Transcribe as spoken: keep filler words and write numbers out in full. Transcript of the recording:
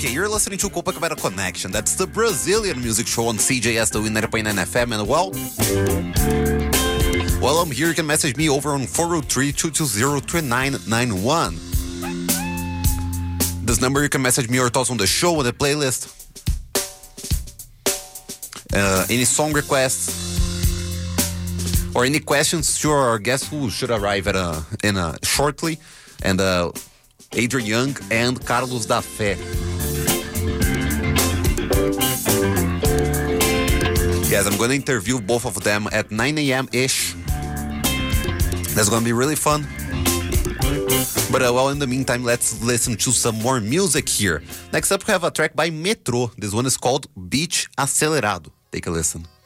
Okay, you're listening to Copacabana Connection. That's the Brazilian music show on C J S, the ninety point nine F M. And well, while I'm here, you can message me over on four oh three, two two zero, three nine nine one. This number, you can message me your thoughts on the show, on the playlist, uh, any song requests, or any questions to our guests who should arrive at a, in a shortly. And uh, Adrian Young and Carlos da Fé. Yes, I'm going to interview both of them at nine a.m.-ish. That's going to be really fun. But uh, well, in the meantime, let's listen to some more music here. Next up, we have a track by Metrô. This one is called Beat Acelerado. Take a listen.